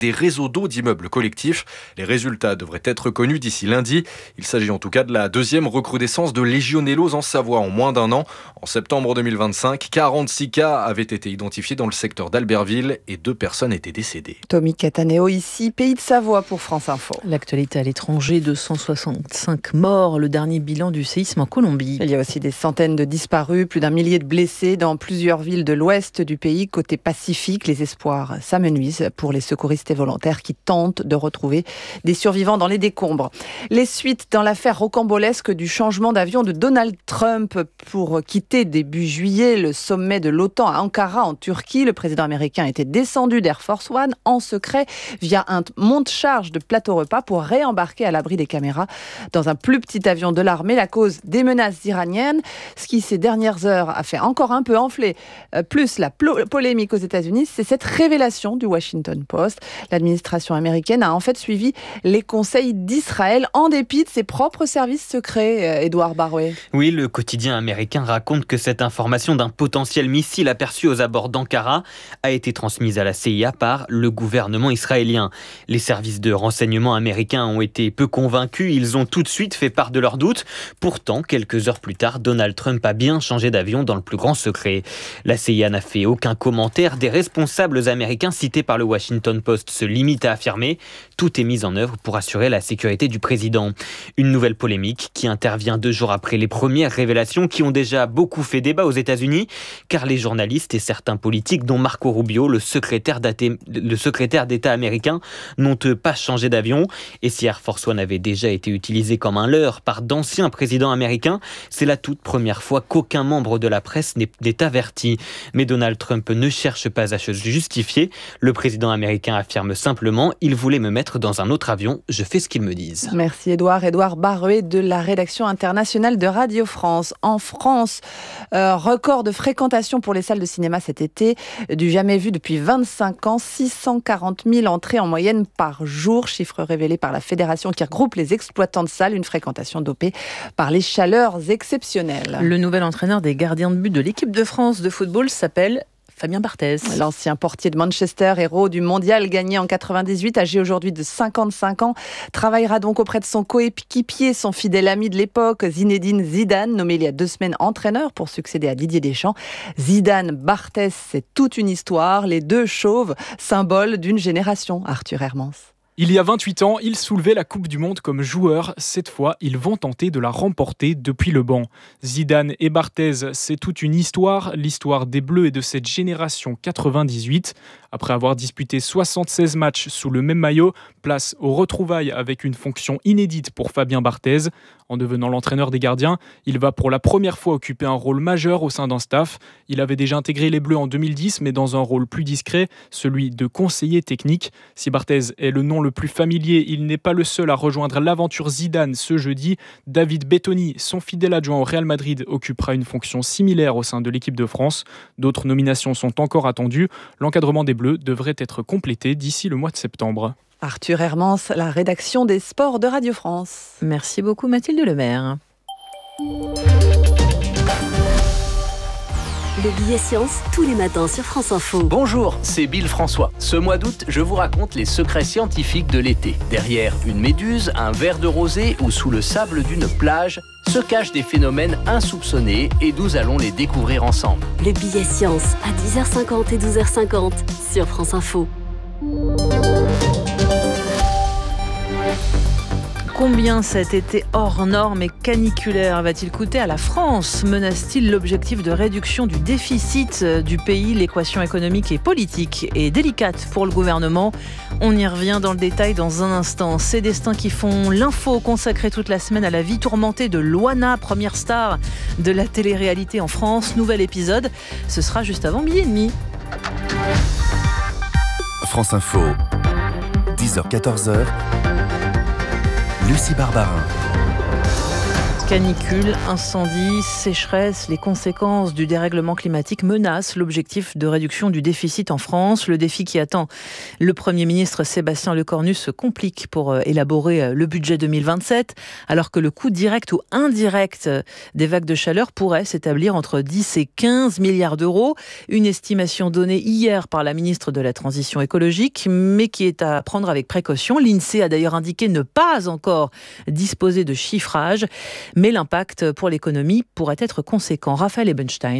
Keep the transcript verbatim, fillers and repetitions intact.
des réseaux d'eau d'immeubles collectifs. Les résultats devraient être connus d'ici lundi. Il s'agit en tout cas de la deuxième recrudescence de Legionellose en Savoie en moins d'un an. En septembre deux mille vingt-cinq, quarante-six cas avaient été identifiés dans le secteur d'Albertville et deux personnes étaient décédées. Tommy Cataneo ici, Pays de Savoie pour France Info. L'actualité à l'étranger, deux cent soixante-cinq morts, le dernier bilan du séisme en Colombie. Il y a aussi des centaines de disparus, plus d'un millier de blessés dans plusieurs villes de l'ouest du pays. Côté Pacifique, les espoirs s'amenuisent pour les secouristes et volontaires qui tentent de retrouver des survivants dans les décombres. Les suites dans l'affaire rocambolesque du changement d'avion de Donald Trump pour quitter début juillet le sommet de l'OTAN à Ankara en Turquie. Le président américain était descendu d'Air Force One en secret via un monte-charge de plateau repas pour réembarquer à l'abri des caméras dans un plus petit avion de l'armée. La cause des menaces iraniennes, ce qui ces dernières heures a fait encore un peu enfler euh, plus la plo- polémique aux États-Unis, c'est cette révélation du Washington Post. L'administration américaine a en fait suivi les conseils d'Israël en dépit de ses propres services secrets. Édouard Barouet. Oui, le quotidien américain raconte que cette information d'un potentiel missile aperçu aux abords d'Ankara a été transmise à la C I A par le gouvernement israélien. Les services de renseignement américains ont été peu convaincus. Ils ont tout de suite fait part de leurs doutes. Pourtant, quelques heures plus tard, Donald Trump a bien changé d'avion dans le plus grand secret. La C I A n'a fait aucun commentaire. Des responsables américains cités par le Washington Post se limite à affirmer « Tout est mis en œuvre pour assurer la sécurité du président ». Une nouvelle polémique qui intervient deux jours après les premières révélations qui ont déjà beaucoup fait débat aux États-Unis, car les journalistes et certains politiques, dont Marco Rubio, le secrétaire, le secrétaire d'État américain, n'ont eux pas changé d'avion. Et si Air Force One avait déjà été utilisé comme un leurre par d'anciens présidents américains, c'est la toute première fois qu'aucun membre de la presse n'est, n'est averti. Mais Donald Trump ne cherche pas à se justifier. Le président américain affirme simplement « Il voulait me mettre dans un autre avion, je fais ce qu'ils me disent ». Merci Édouard. Édouard Barouet de la rédaction internationale de Radio France. En France, euh, record de fréquentation pour les salles de cinéma cet été, du jamais vu depuis vingt-cinq ans, six cent quarante mille entrées en moyenne par jour, chiffre révélé par la fédération qui regroupe les exploitants de salles, une fréquentation dopée par les chaleurs exceptionnelles. Le nouvel entraîneur des gardiens de but de l'équipe de France de football s'appelle Fabien Barthez. L'ancien portier de Manchester, héros du mondial gagné en quatre-vingt-dix-huit, âgé aujourd'hui de cinquante-cinq ans, travaillera donc auprès de son coéquipier, son fidèle ami de l'époque, Zinedine Zidane, nommé il y a deux semaines entraîneur pour succéder à Didier Deschamps. Zidane, Barthez, c'est toute une histoire, les deux chauves, symbole d'une génération, Arthur Hermans. Il y a vingt-huit ans, ils soulevaient la Coupe du Monde comme joueurs. Cette fois, ils vont tenter de la remporter depuis le banc. Zidane et Barthez, c'est toute une histoire, l'histoire des Bleus et de cette génération quatre-vingt-dix-huit. Après avoir disputé soixante-seize matchs sous le même maillot, place aux retrouvailles avec une fonction inédite pour Fabien Barthez. En devenant l'entraîneur des gardiens, il va pour la première fois occuper un rôle majeur au sein d'un staff. Il avait déjà intégré les Bleus en deux mille dix, mais dans un rôle plus discret, celui de conseiller technique. Si Barthez est le nom le plus familier, il n'est pas le seul à rejoindre l'aventure Zidane ce jeudi. David Bettoni, son fidèle adjoint au Real Madrid, occupera une fonction similaire au sein de l'équipe de France. D'autres nominations sont encore attendues. L'encadrement des Bleus devrait être complété d'ici le mois de septembre. Arthur Hermans, la rédaction des sports de Radio France. Merci beaucoup Mathilde Lemaire. Le billet science, tous les matins sur France Info. Bonjour, c'est Bill François. Ce mois d'août, je vous raconte les secrets scientifiques de l'été. Derrière une méduse, un verre de rosée ou sous le sable d'une plage, se cachent des phénomènes insoupçonnés et nous allons les découvrir ensemble. Le billet science à dix heures cinquante et douze heures cinquante sur France Info. Combien cet été hors norme et caniculaire va-t-il coûter à la France ? Menace-t-il l'objectif de réduction du déficit du pays ? L'équation économique et politique est délicate pour le gouvernement. On y revient dans le détail dans un instant. Ces destins qui font l'info consacrée toute la semaine à la vie tourmentée de Loana, première star de la télé-réalité en France. Nouvel épisode, ce sera juste avant midi et demi. France Info, dix heures quatorze. Lucie Barbarin. Canicule, incendies, sécheresse, les conséquences du dérèglement climatique menacent l'objectif de réduction du déficit en France. Le défi qui attend le Premier ministre Sébastien Lecornu se complique pour élaborer le budget deux mille vingt-sept, alors que le coût direct ou indirect des vagues de chaleur pourrait s'établir entre dix et quinze milliards d'euros. Une estimation donnée hier par la ministre de la Transition écologique, mais qui est à prendre avec précaution. L'INSEE a d'ailleurs indiqué ne pas encore disposer de chiffrage, mais l'impact pour l'économie pourrait être conséquent. Raphaël Ebenstein.